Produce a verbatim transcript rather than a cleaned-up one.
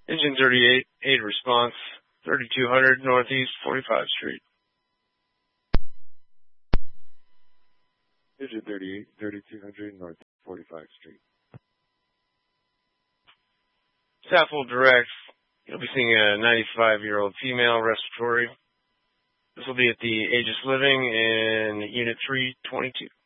Engine thirty-eight, eight response, thirty-two hundred Northeast forty-five Street. Engine thirty-eight, thirty-two hundred Northeast forty-five Street. Saffold Direct, you'll be seeing a ninety-five-year-old female respiratory. This will be at the Aegis Living in Unit three twenty-two.